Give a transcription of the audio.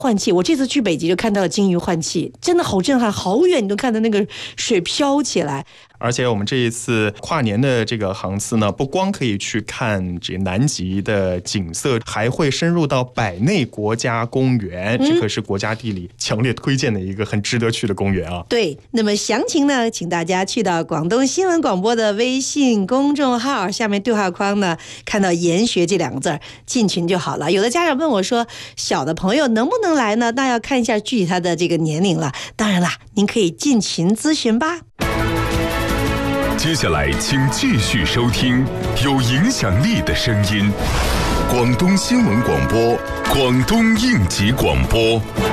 换气。我这次去北极就看到了鲸鱼换气，真的好震撼，好远你都看到那个水飘起来。 而且我们这一次跨年的这个航次呢，不光可以去看这南极的景色，还会深入到百内国家公园，这可是国家地理强烈推荐的一个很值得去的公园啊。 对，那么详情呢，请大家去到广东新闻广播的微信公众号，下面对话框呢看到研学这2个字，进群就好了。有的家长问我说，小的朋友能不能来呢？那要看一下具体他的这个年龄了。当然啦，您可以进群咨询吧。 接下来请继续收听有影响力的声音，广东新闻广播，广东应急广播。